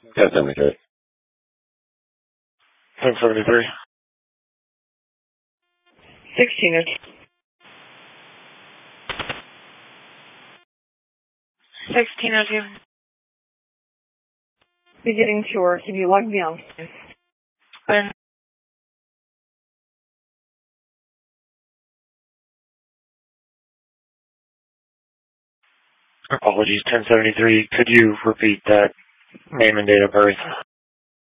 1073. 1073. 1602. 1602. Beginning tour. Can you log me on? Clear. Apologies, 1073. Could you repeat that name and date of birth?